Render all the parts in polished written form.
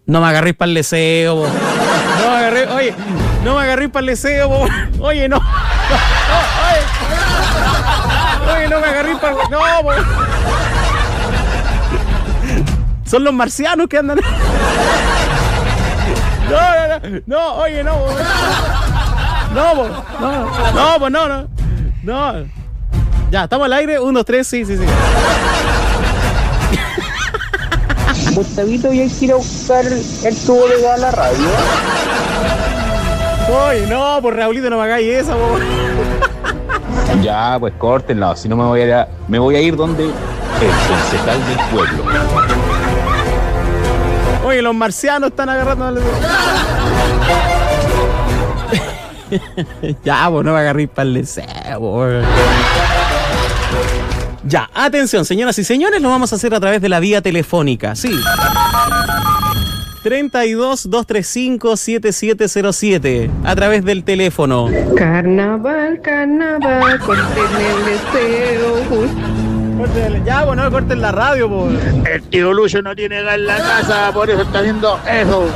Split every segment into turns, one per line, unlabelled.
No me agarréis para el deseo, po. No me agarréis, oye, no me agarréis para el deseo, po. Oye, no. Oye, no me agarréis para el... No, po. Son los marcianos que andan... No, oye, no, po. No. Ya, estamos al aire, 1, 2, 3, sí.
Gustavito, ¿y hay que ir a buscar el tubo de gas a la radio?
Oye, no, por Raulito, no me hagáis esa, po.
Ya, pues córtenlo, si no me voy a ir donde el concejal del pueblo.
Oye, los marcianos están agarrando. Ya, pues no me agarréis para el deseo, po. Ya, atención, señoras y señores, lo vamos a hacer a través de la vía telefónica, sí. 32-235-7707, a través del teléfono.
Carnaval, corten el deseo.
Ya, pues no me corten la radio, po.
El tío Lucho no tiene gas en la casa, por eso está haciendo eso.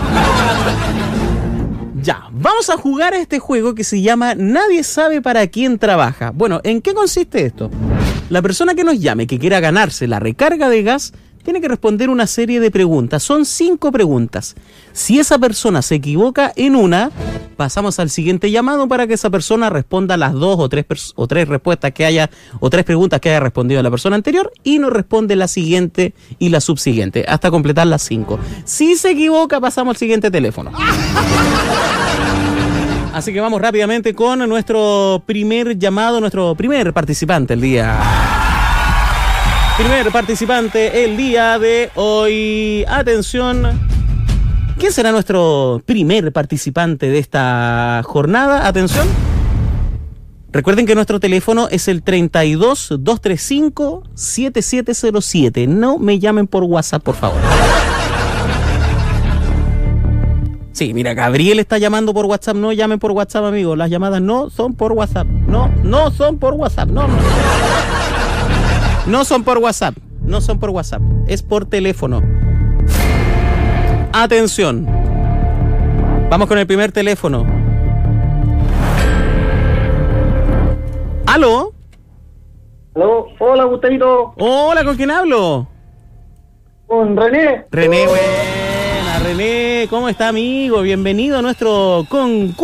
Ya, vamos a jugar a este juego que se llama Nadie sabe para quién trabaja. Bueno, ¿en qué consiste esto? La persona que nos llame, que quiera ganarse la recarga de gas, tiene que responder una serie de preguntas. Son 5 preguntas. Si esa persona se equivoca en una, pasamos al siguiente llamado para que esa persona responda las 2 o 3 respuestas que haya, o 3 preguntas que haya respondido la persona anterior, y nos responde la siguiente y la subsiguiente, hasta completar las 5. Si se equivoca, pasamos al siguiente teléfono. Así que vamos rápidamente con nuestro primer llamado, nuestro primer participante el día. Primer participante el día de hoy. Atención. ¿Quién será nuestro primer participante de esta jornada? Atención. Recuerden que nuestro teléfono es el 32-235-7707. No me llamen por WhatsApp, por favor. Sí, mira, Gabriel está llamando por WhatsApp. No llamen por WhatsApp, amigos. Las llamadas no son por WhatsApp. No son por WhatsApp. No son por WhatsApp. No son por WhatsApp. Es por teléfono. Atención. Vamos con el primer teléfono. ¿Aló?
¿Aló? Hola, Gustavito.
Hola, ¿con quién hablo?
Con René.
René, buena, René. ¿Cómo está, amigo? Bienvenido a nuestro concurso.